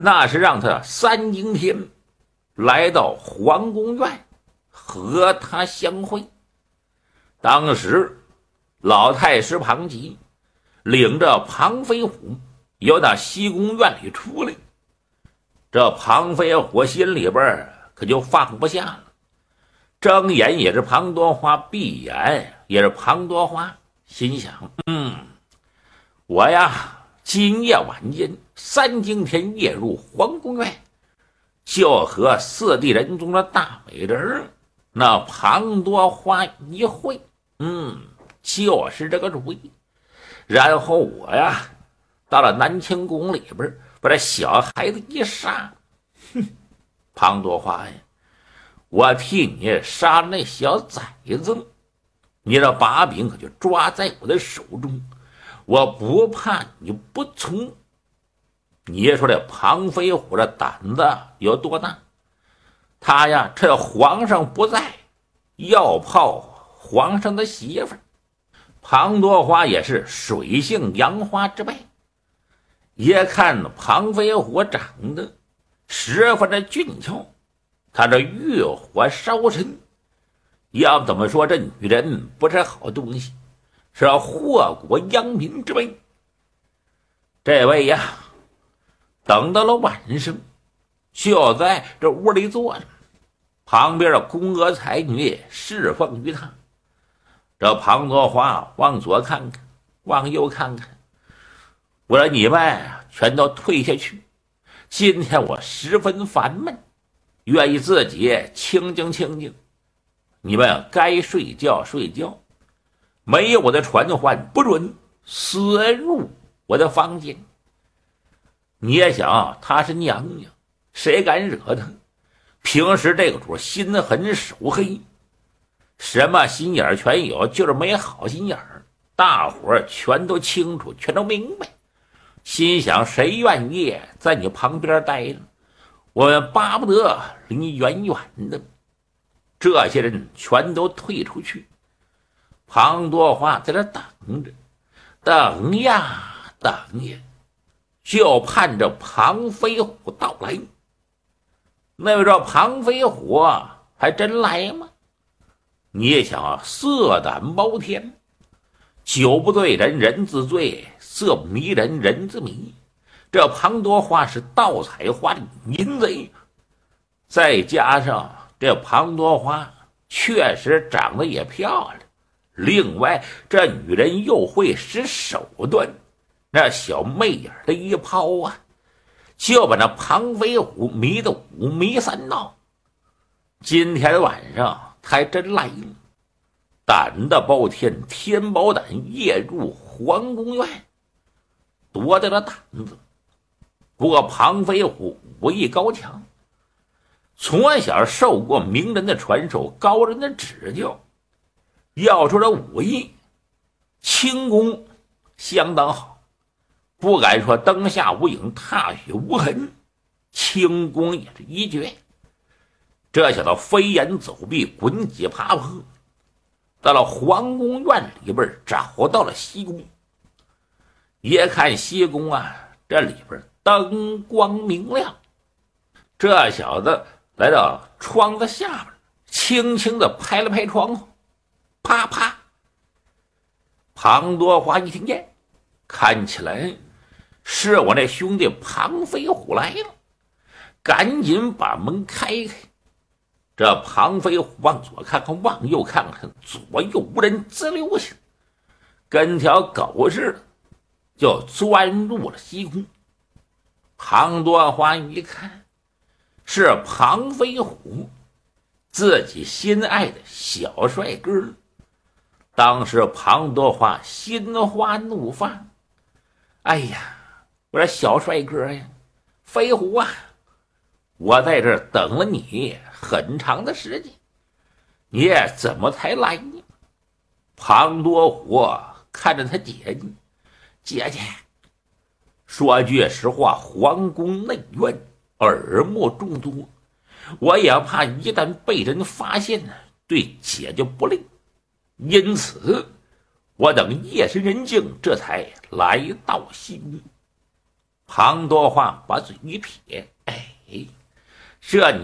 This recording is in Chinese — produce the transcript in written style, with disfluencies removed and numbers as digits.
那是让他三更天来到皇宫院和他相会。当时老太师庞吉领着庞飞虎由那西宫院里出来，这庞飞虎心里边可就放不下了，睁眼也是庞多花，闭眼也是庞多花，心想我呀今夜晚间三更天夜入皇宫院，就和四弟人中的大美人那庞多花一会，就是这个主意。然后我呀到了南清宫里边，把这小孩子一杀。庞多花呀，我替你杀了那小崽子，你这把柄可就抓在我的手中，我不怕你不从。你说这庞飞虎的胆子有多大？他呀趁皇上不在要泡皇上的媳妇儿。庞多花也是水性杨花之辈，也看庞飞虎长得十分的俊俏，他这欲火烧身，要怎么说这女人不是好东西，是祸国殃民之辈。这位呀等到了晚上，就在这屋里坐着，旁边的宫娥才女侍奉于他。这庞多花往左看看，往右看看，我说你们全都退下去，今天我十分烦闷，愿意自己清静清静，你们该睡觉睡觉，没有我的传唤不准私入我的房间。你也想她是娘娘，谁敢惹她？平时这个主心狠手黑，什么心眼全有，就是没好心眼儿，大伙儿全都清楚，全都明白。心想谁愿意在你旁边待着，我们巴不得离你远远的。这些人全都退出去，庞多花在这等着，等呀等呀，就盼着庞飞虎到来。那位说庞飞虎还真来吗？你也想啊，色胆包天，酒不醉人人自醉，色不迷人人自迷。这庞多花是盗采花的淫贼，再加上这庞多花确实长得也漂亮，另外这女人又会使手段，那小媚眼的一抛啊，就把那庞飞虎迷得五迷三道。今天晚上他还真来了，胆大包天，天包胆，夜入皇宫院，多大的胆子！不过庞飞虎武艺高强，从小受过名人的传授，高人的指教。要说这武艺，轻功相当好，不敢说灯下无影，踏雪无痕，轻功也是一绝。这小子飞檐走壁，滚几爬坡，到了皇宫院里边，找到了西宫。一看西宫啊，这里边灯光明亮。这小子来到窗子下边，轻轻地拍了拍窗户，啪啪。庞多花一听见，看起来是我那兄弟庞飞虎来了，赶紧把门开开。这庞飞虎往左看看，往右看看，左右无人，滋溜下，跟条狗似的就钻入了西宫。庞多花一看，是庞飞虎，自己心爱的小帅哥。当时庞多花心花怒放，哎呀，我说小帅哥呀，飞虎啊，我在这儿等了你很长的时间，你怎么才来呢？庞多虎看着他姐姐，姐姐，说句实话，皇宫内院耳目众多，我也怕一旦被人发现呢，对姐姐不利，因此我等夜深人静，这才来到西宫。 庞多华把嘴一撇：“哎，这